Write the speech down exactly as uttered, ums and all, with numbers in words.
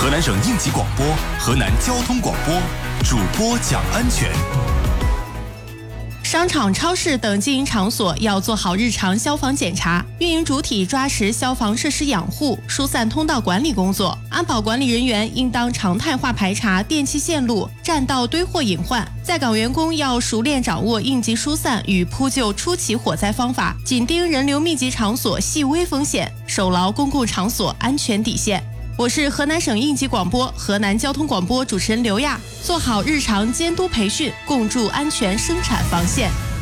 河南省应急广播、河南交通广播，主播讲安全。 商场、超市等经营场所要做好日常消防检查，运营主体抓实消防设施养护、疏散通道管理工作。安保管理人员应当常态化排查电气线路、占道堆货隐患。在岗员工要熟练掌握应急疏散与扑救初期火灾方法，紧盯人流密集场所细微风险，守牢公共场所安全底线。我是河南省应急广播、河南交通广播主持人刘亚，做好日常监督培训，共筑安全生产防线。